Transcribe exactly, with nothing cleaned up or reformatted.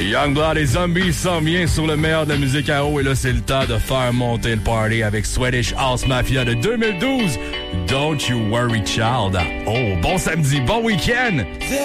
Youngblood et Zombies s'en vient sur le meilleur de la musique à eau et là c'est le temps de faire monter le party avec Swedish House Mafia de deux mille douze. Don't You Worry Child. Oh, bon samedi, bon week-end!